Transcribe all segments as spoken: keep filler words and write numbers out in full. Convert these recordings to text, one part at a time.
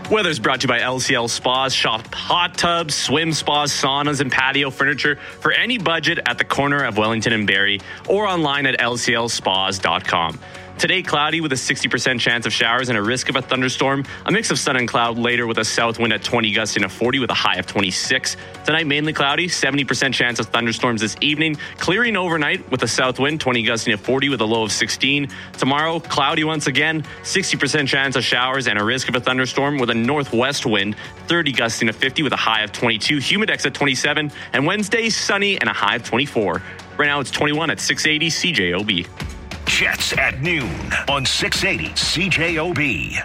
Weather's brought to you by L C L Spas. Shop hot tubs, swim spas, saunas, and patio furniture for any budget at the corner of Wellington and Barrie or online at L C L spas dot com. Today, cloudy with a sixty percent chance of showers and a risk of a thunderstorm. A mix of sun and cloud later with a south wind at twenty, gusting to forty with a high of twenty-six. Tonight, mainly cloudy, seventy percent chance of thunderstorms this evening. Clearing overnight with a south wind, twenty gusting to forty with a low of sixteen. Tomorrow, cloudy once again, sixty percent chance of showers and a risk of a thunderstorm with a northwest wind, thirty gusting to fifty with a high of twenty-two. Humidex at twenty-seven. And Wednesday, sunny and a high of twenty-four. Right now, it's twenty-one at six eighty C J O B. Jets at noon on six eighty C J O B.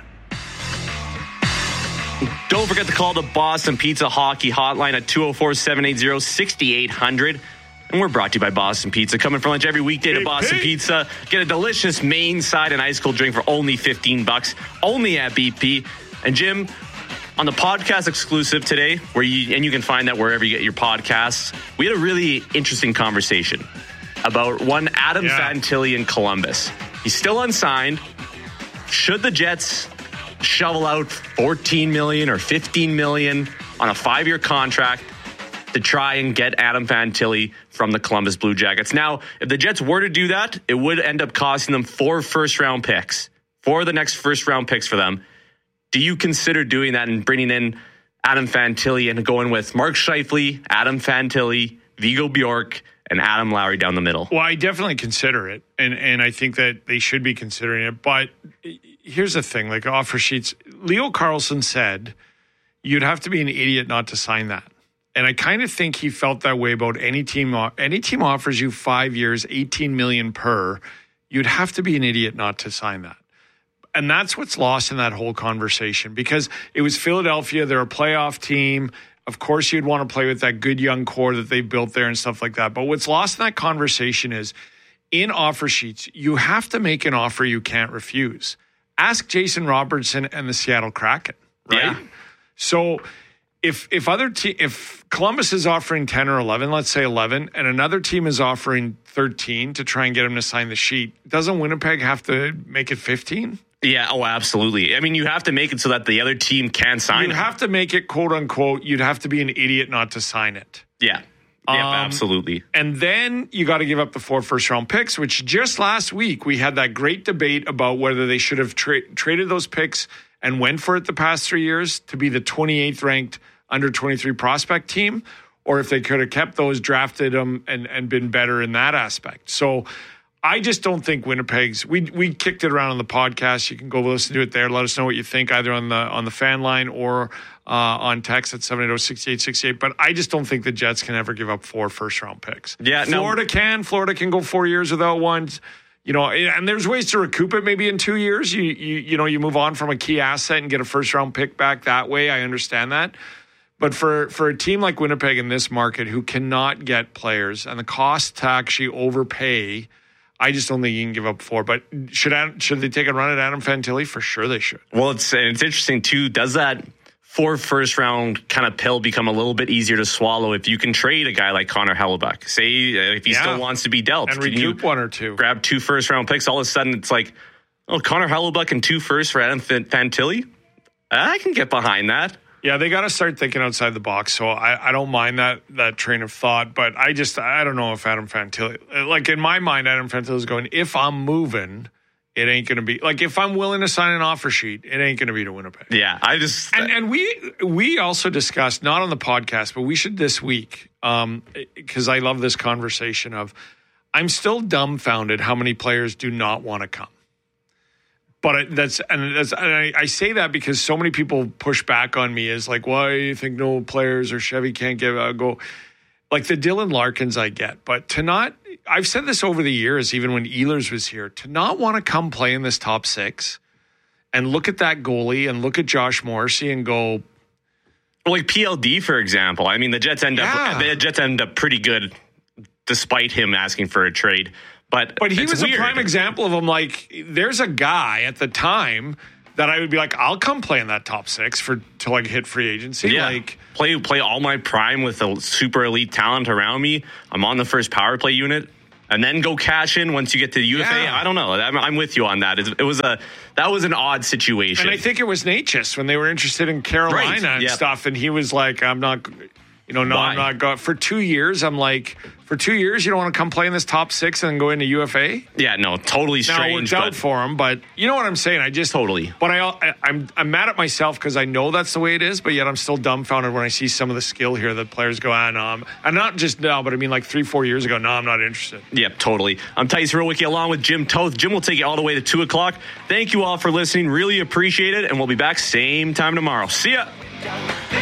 Don't forget to call the Boston Pizza Hockey Hotline at two oh four, seven eight zero, six eight hundred. And we're brought to you by Boston Pizza. Coming for lunch every weekday to Boston Pizza. Get a delicious main side and ice cold drink for only fifteen bucks. Only at B P. And Jim, on the podcast exclusive today, where you and you can find that wherever you get your podcasts, we had a really interesting conversation about one Adam yeah. Fantilli in Columbus. He's still unsigned. Should the Jets shovel out fourteen million dollars or fifteen million dollars on a five-year contract to try and get Adam Fantilli from the Columbus Blue Jackets? Now, if the Jets were to do that, it would end up costing them four first-round picks, four of the next first-round picks for them. Do you consider doing that and bringing in Adam Fantilli and going with Mark Scheifele, Adam Fantilli, Vigo Bjork, and Adam Lowry down the middle? Well, I definitely consider it, and and I think that they should be considering it. But here's the thing, like offer sheets, Leo Carlsson said you'd have to be an idiot not to sign that. And I kind of think he felt that way about any team. Any team offers you five years, eighteen million dollars per, you'd have to be an idiot not to sign that. And that's what's lost in that whole conversation, because it was Philadelphia, they're a playoff team. Of course, you'd want to play with that good young core that they've built there and stuff like that. But what's lost in that conversation is in offer sheets, you have to make an offer you can't refuse. Ask Jason Robertson and the Seattle Kraken, right? Yeah. So if if other te- if Columbus is offering ten or eleven, let's say eleven, and another team is offering thirteen to try and get him to sign the sheet, doesn't Winnipeg have to make it fifteen? Yeah, oh, absolutely. I mean, you have to make it so that the other team can sign it. You have to make it, quote unquote, you'd have to be an idiot not to sign it. Yeah, yeah, um, absolutely. And then you got to give up the four first-round picks, which just last week we had that great debate about whether they should have tra- traded those picks and went for it the past three years to be the twenty-eighth ranked under twenty-three prospect team, or if they could have kept those, drafted them, and, and been better in that aspect. So I just don't think Winnipeg's. We we kicked it around on the podcast. You can go listen to it there. Let us know what you think, either on the on the fan line or uh, on text at seven eight zero, six eight six eight. But I just don't think the Jets can ever give up four first round picks. Yeah, Florida no. can. Florida can go four years without one. You know, and there's ways to recoup it. Maybe in two years, you you you know you move on from a key asset and get a first round pick back that way. I understand that. But for, for a team like Winnipeg in this market who cannot get players and the cost to actually overpay, I just don't think you can give up four. But should Adam, should they take a run at Adam Fantilli? For sure they should. Well, it's it's interesting, too. Does that four first-round kind of pill become a little bit easier to swallow if you can trade a guy like Connor Hellebuyck? Say if he yeah. still wants to be dealt. And recoup one or two. Grab two first-round picks. All of a sudden, it's like, oh, Connor Hellebuyck and two firsts for Adam Fantilli? I can get behind that. Yeah, they got to start thinking outside the box. So I, I don't mind that that train of thought, but I just I don't know if Adam Fantilli, like in my mind, Adam Fantilli is going, if I'm moving, it ain't going to be like if I'm willing to sign an offer sheet, it ain't going to be to Winnipeg. Yeah, I just and and we we also discussed, not on the podcast, but we should this week, um, because I love this conversation of I'm still dumbfounded how many players do not want to come. But that's and, that's and I, I say that because so many people push back on me is like, why do you think no players or Chevy can't give a go? Like the Dylan Larkins I get, but to not, I've said this over the years, even when Ehlers was here, to not want to come play in this top six and look at that goalie and look at Josh Morrissey and go, well, like P L D, for example. I mean, the Jets end yeah. up the Jets end up pretty good despite him asking for a trade. But, but he was weird. a prime example of him. Like, there's a guy at the time that I would be like, I'll come play in that top six for till I hit free agency. Yeah. Like, play play all my prime with a super elite talent around me. I'm on the first power play unit. and then go cash in once you get to the U F A. Yeah. I don't know. I'm, I'm with you on that. It, it was a that was an odd situation. And I think it was Natchez when they were interested in Carolina Right. and Yep. stuff, and he was like, "I'm not." You know, no, Why? I'm not going. For two years, I'm like, for two years, you don't want to come play in this top six and then go into U F A? Yeah, no, totally Now it strange. worked out But for him, but you know what I'm saying? I just Totally. But I, I I'm I'm mad at myself because I know that's the way it is, but yet I'm still dumbfounded when I see some of the skill here that players go, ah, no, I'm, and not just now, but I mean like three, four years ago. No, I'm not interested. Yep, totally. I'm Tyson Rowicki along with Jim Toth. Jim will take you all the way to two o'clock. Thank you all for listening. Really appreciate it, and we'll be back same time tomorrow. See ya.